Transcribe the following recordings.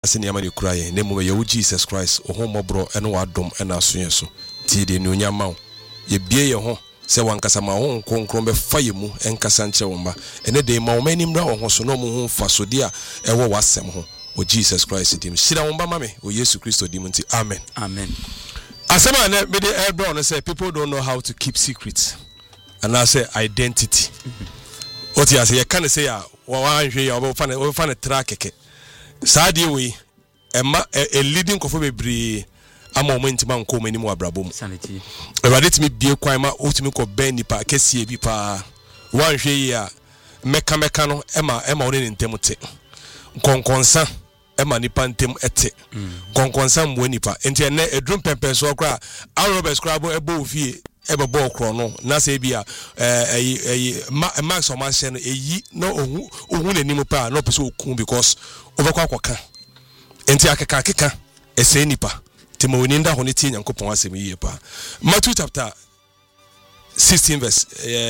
Asiniama ni kuraye ne mo ye Jesus Christ o ho mobro ene wadom ena asoye so ti de ni onyama wo ye bie ye ho se wankasa ma ho konkron be faye mu enkasa nche wo mba ene de ma wo mani mra wo ho so no mo ho fasode a ewo wasem ho o Jesus Christ dim shira wo mba mame o Yesu Kristo dim nti amen amen. Asema na me de elbro no say people don't know how to keep secrets and I say identity what you say you can say ya wa hwe ya wo fa na track Saadi we a leading kofo bebre ama omantima nko manimu abrabom sanity eradetimi bie kwan ma otimi ko ben nipa kesie bi pa wanhwe yi a meka no ema one ne ntemote konkonsa ema nipa ntem ete konkonsa mwo nipa enti ene edrum pempen so kra Robert Scrabble ebo ofie ebebo okro no na se bia Max o man sen eyi no ohun nanim pa no pese okun because obekwa akoka enti akeka ese nipa tema woni nda ho ne tie Nyankopon asem yiye pa Matthew chapter 16 verse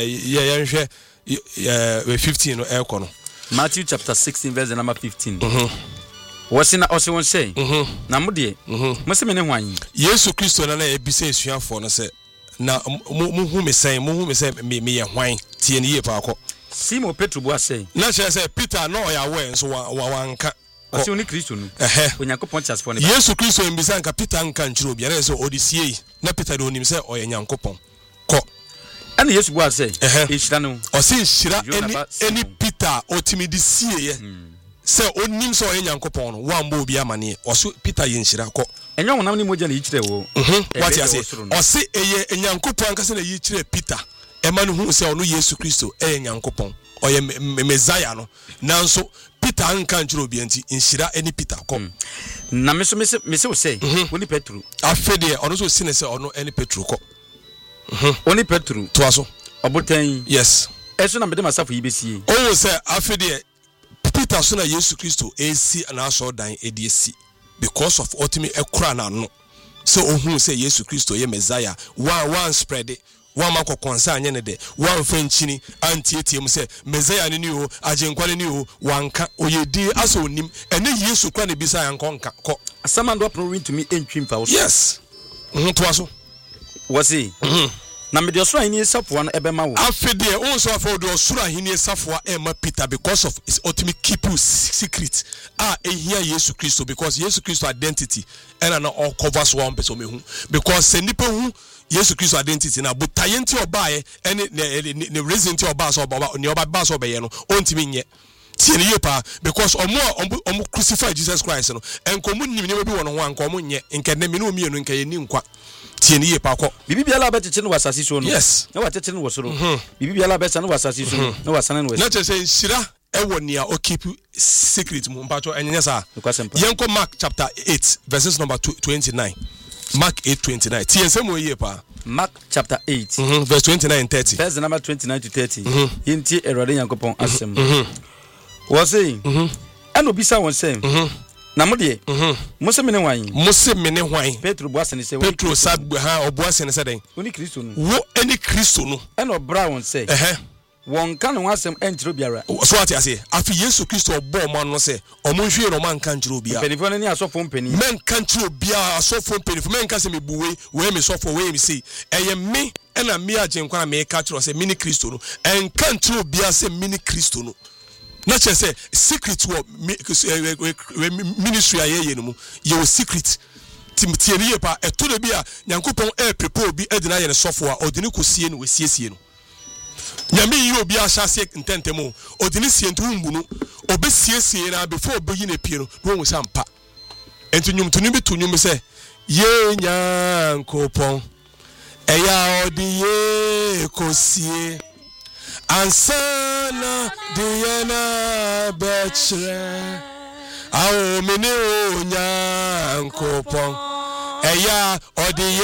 15 no eko no Matthew chapter 16 verse number 15 Wasina also won say na mudie mose me ne hwan Yesu Kristo na ebise esuafo no se na muhu me say me ye hwan tie ne yiye pa akọ Simon Petro bo say na say Peter no ya we so wanka Osi oni Kristo nu Onyankopon chasfo ne Yesu Kristo mbisa nka Peter nka nchiro bia na say odisie na Peter de onim say oye Nyankopon ko ana Yesu bo say ehira no osi hira eni Peter otimidi sie ye say onim so oye Nyankopon no wan bo obi amane oso Peter ye nhira ko enyo wonam ni moja na yichire wo what you say osi eye Nyankopon anka say na yichire Peter ema no hu say ono Yesu Kristo eye Nyankopon oye Messiah no nanso Peter anka nchiro bi anti nhira eni Peter ko na me so say oni Petro afede ono so sine say ono eni Petro ko oni Petro to aso obotan yes eso na mede masafo yibesie o say afede Peter so na Yesu Kristo esi na aso dan ediesi because of ultimate ekura na no so ohun say Yesu Kristo ye Messiah one spread it one man ko konsa anye ne de one fenchini antietiem say Messiah ne ni o agenkwale ni o wanka oyedi aso onim ene Yesu kwa ne bisa yankonka ko asama ndo apro to me entwimfa wo yes to aso wasi na me de osura hini safoa no ebema wo afede o so afo de osura hini safoa ema Peter because of his ultimate keep secret ehia Yesu Kristo because Yesu Kristo identity and na all covers one person mehu because se nipa hu Yesu Kristo identity na butayenti obae ne reason ti oba so oba ne oba ba so obeye no ontimi nye tie ne yepa because omo crucify Jesus Christ no enkomu nim ne bi wono ho anko omo nye nkene me no mienu nkaye ni nkwa tie ne yepa ko bibi ala betete no wasasi so no yes na watete no wasoro bibi ala betete no wasasi so no wasana no na tese shira ewo nia o keep secret mu mpacho enye sa yenko Mark chapter 8 verses number 29 Mark 8:29 tie nsemo yepa Mark chapter 8 verse 29 30 verse number 29 to 30 yinti Erode Nyankopon asem was saying and obisa won say na modie mose mene hwan Petro boasene say Petro sad ha oboasene say den oni Kristo no wo eni Kristo no and obra won say won kan no asem entiro biara so ati ase afi Yesu Kristo obo mo no say omonhwe no man kan kiro bia penifo ni asofo mpeni men kan kiro bia asofo penifo men kan se mebuwe we me sofo we me say eye me na me agenkwa na me ka kiro say mini Kristo no en kan kiro bia say mini Kristo no na che say secret wo ministry ayeye no mu ye secret timtie ni yepa eto de bia Nyankopon prepare bi edina ye ne sofo a odini kosie no wesiesie no nyame yi obi ahase ntentemo odini sientu humbu no obesiesie na before obeyi na pie no no wo sampa enti nyumtunu bi to nyum se ye Nyankopon eya odiye kosie ansana diana bechre awo mene o Nyankopon eya odiye